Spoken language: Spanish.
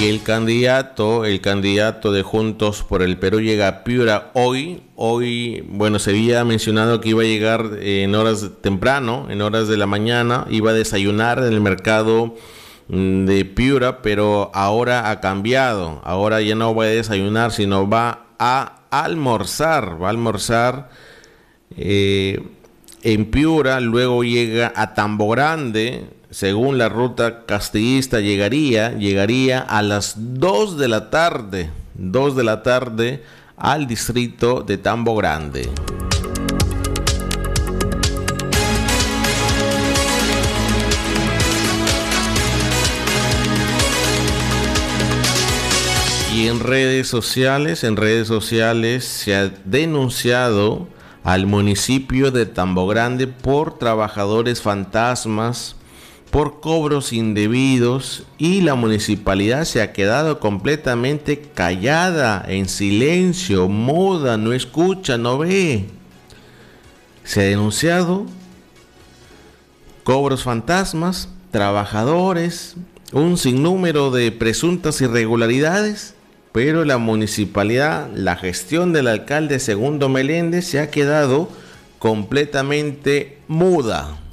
Y el candidato de Juntos por el Perú llega a Piura hoy. Bueno, se había mencionado que iba a llegar en horas temprano, en horas de la mañana, iba a desayunar en el mercado de Piura, pero ahora ha cambiado. Ahora ya no va a desayunar, sino va a almorzar. Va a almorzar en Piura, luego llega a Tambo Grande. Según la ruta castillista llegaría a las 2 de la tarde, al distrito de Tambo Grande. Y en redes sociales se ha denunciado al municipio de Tambo Grande por trabajadores fantasmas, por cobros indebidos, y la municipalidad se ha quedado completamente callada, en silencio, muda, no escucha, no ve. Se ha denunciado cobros fantasmas, trabajadores, un sinnúmero de presuntas irregularidades, pero la municipalidad, la gestión del alcalde Segundo Meléndez, se ha quedado completamente muda.